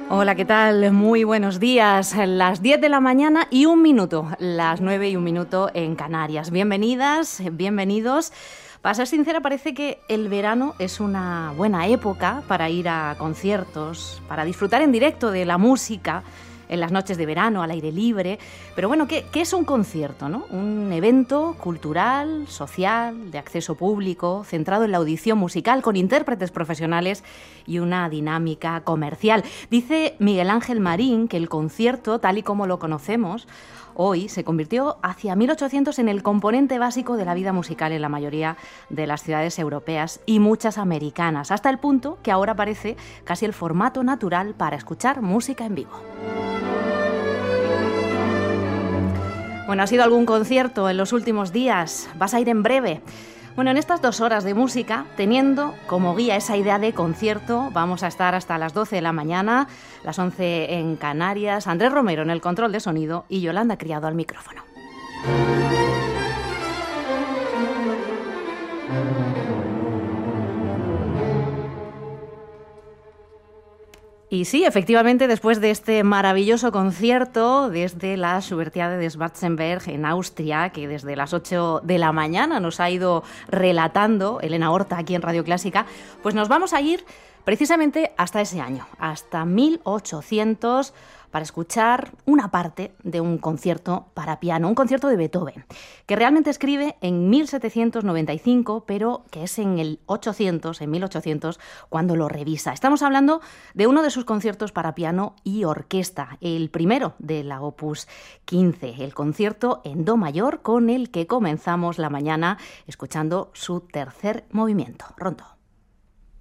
Hola, ¿qué tal? Muy buenos días. Las 10 de la mañana y 1 minuto, las 9 y 1 minuto en Canarias. Bienvenidas, bienvenidos. Para ser sincera, parece que el verano es una buena época para ir a conciertos, para disfrutar en directo de la música en las noches de verano, al aire libre. Pero bueno, ¿qué es un concierto, no? Un evento cultural, social, de acceso público, centrado en la audición musical, con intérpretes profesionales y una dinámica comercial. Dice Miguel Ángel Marín que el concierto, tal y como lo conocemos hoy, se convirtió hacia 1800 en el componente básico de la vida musical en la mayoría de las ciudades europeas y muchas americanas, hasta el punto que ahora parece casi el formato natural para escuchar música en vivo. Bueno, ¿has ido a algún concierto en los últimos días? ¿Vas a ir en breve? Bueno, en estas 2 horas de música, teniendo como guía esa idea de concierto, vamos a estar hasta las 12 de la mañana, las 11 en Canarias, Andrés Romero en el control de sonido y Yolanda Criado al micrófono. Y sí, efectivamente, después de este maravilloso concierto desde la Schubertiade de Schwarzenberg en Austria, que desde las 8 de la mañana nos ha ido relatando Elena Horta aquí en Radio Clásica, pues nos vamos a ir precisamente hasta ese año, hasta 1800, para escuchar una parte de un concierto para piano, un concierto de Beethoven, que realmente escribe en 1795, pero que es en 1800, cuando lo revisa. Estamos hablando de uno de sus conciertos para piano y orquesta, el primero de la Opus 15, el concierto en do mayor, con el que comenzamos la mañana escuchando su tercer movimiento, Rondo.